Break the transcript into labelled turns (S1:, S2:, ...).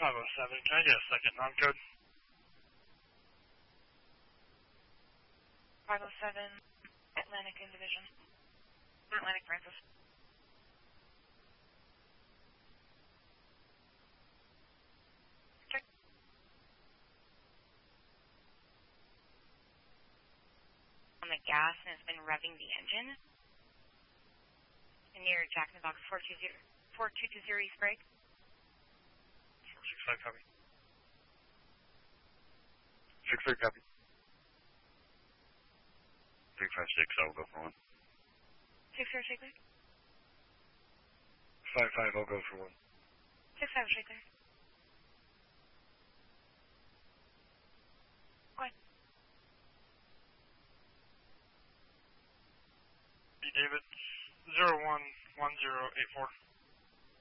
S1: 507, can I get a second non-code?
S2: 507, Atlantic in Division. Atlantic, Francis. Check. On the gas, and it's been revving the engine. And near Jack in the Box 4220 East Break.
S1: 465, copy. 63, copy. 356, I'll go for 1.
S2: 60, shake clear.
S1: 55, I'll go for 1.
S2: 65, shake clear. Go ahead.
S1: B. David, 011084.